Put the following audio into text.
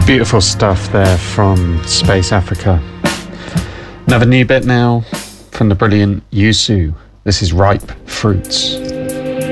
Beautiful stuff there from Space Africa. Another new bit now from the brilliant Yusu. This is Ripe Fruits.